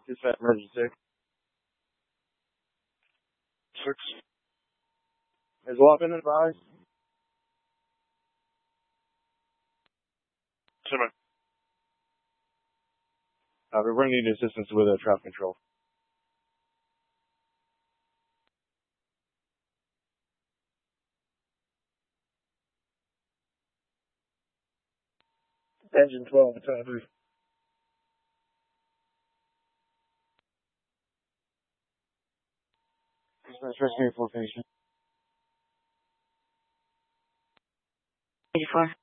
Dispatch emergency. 6. Has what been advised? 7. We're going to need assistance with traffic control. Engine 12, Battalion 3. Dispatch rescue location. 84.